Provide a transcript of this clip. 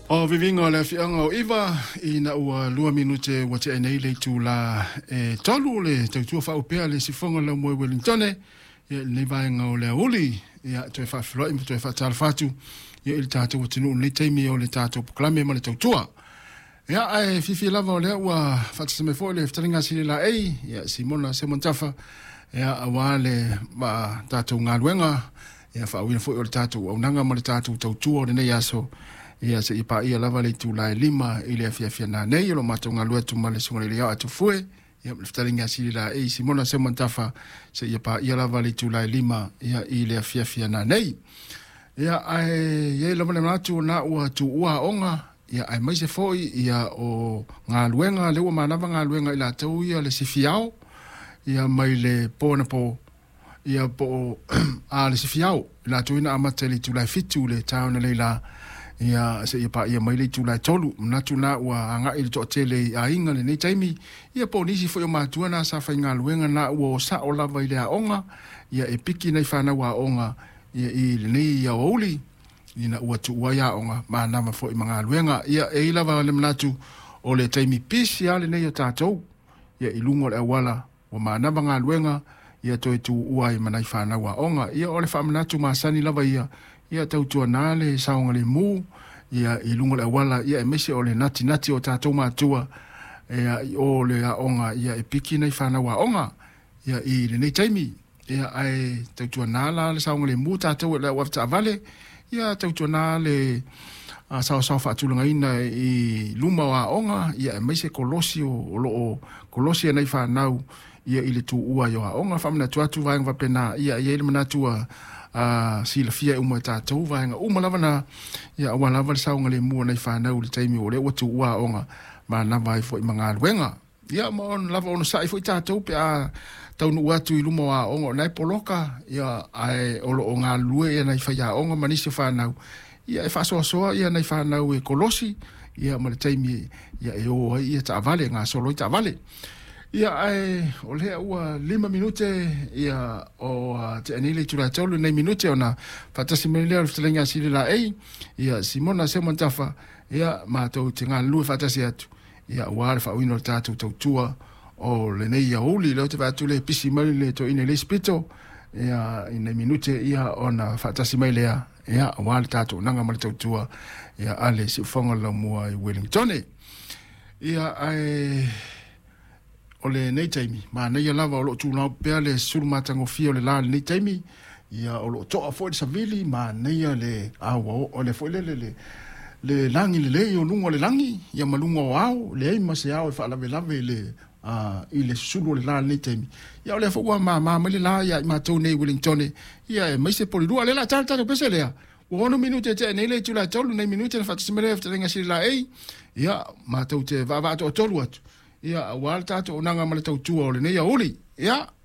O vivinga le fianga o iwa ina ua 2 minute wa te nei le tu la tolu le te tu fa upea le sifonga le mo Wellington e le vai nga o le uli ya te fa flo im te fa tal fatu ya il tato o tinu le temi o le tato proclame ma le tua ya ai fifi lava le ua fa se me fo le ftringa si la ei ya Simona se montafa ya awale ba tato ngalwenga ya fa win fo o tato o nanga ma le tato tua o ne yaso ia se ipa ia lava le tu lai lima ile afia na nei lo matonga luetu male sunga le ya atu fue ia ftaringa si la e Simona se montafa se ipa ia lava le tu lai lima ia ile afia na nei ia ai ia lo male matu na ua tu ua onga ia ai mai se foi ia o nga luenga le ua manava nga luenga ila tau ia le sifiao ia mai le pona po ia po a le sifiao la tuina amateli tu lai fitu le tauna leila ia se ia pa ia mai le tula tolu na tuna wa anga i to tele a inga le nei taimi ia po nisi fo ma tuana sa fa inga luenga na o sa o lava ile a onga ia e piki nei fana wa onga ia i le nei ia oli ina ua tu wa ya onga ma na ma fo i manga luenga ia e lava le mnatu o le taimi pisi ale nei o tatou ia i lungo le wala o ma na manga luenga ia to tu ua i mana fana wa onga ia o le fa mnatu ma sani lava ia tautua nale saunga le mu ia i lunga le wala ia e mese o le nati o tatou matua ia o le a onga ia e piki nei whana wa onga ia i le nei taimi ia ai tautua nala le saunga le mu tatou le wafta avale ia tautua nale a sao whaatulanga ina i luma wa onga ia e mese kolosi o loo kolosi nei whanau ia i le tu ua yo a onga whamina tuatu vaenga wapena ia i ele manatua si la fia uma tatou vaenga uma lava na ia wa lava le saunga le mua nei whanau le taimi o le watu ua onga ma na vai fo i manga luenga ia ma on lava ono sai fo i tatou pe a taunu watu i luma wa onga nei poloka ia ai olo o ngā lue ia nei whaia onga manisi whanau ia e whasoa soa ia nei whanau e kolosi ia ma le taimi ia e o ia ta avale ngā solo i ta avale ia ai o le ua 5 minute ia o te anile tura tolu nei minute ona fatasi melea o ftelenga sile la ei ia Simona se montafa ia matou te ngā lue fatasi atu ia wale fa wino tatu tautua o le nei ia uli leo te vatu le pisi mali le to ine le spito ia ine minute ia ona fatasi melea ia wale tatu nanga mali tautua ia ale si ufonga la mua i Wellington ia ai o le nei taimi ma nei lava o lo tu na pe le surmatango fio le la nei taimi ia o lo to fo de savili ma nei le awo o le fo le langi le o lungo le langi ia malungo ao le ma se ao fa la lave le i le sulu le la nei taimi ia o le fo ma le la ia ma to nei Wellington ia mai se poli le la tanta pese le o ono minute te nei le tu la tolu nei minute fa se mele fa tenga si la ei ia ma to te va to tolu atu ia wal tato nanga male tau tua o le nei uli ia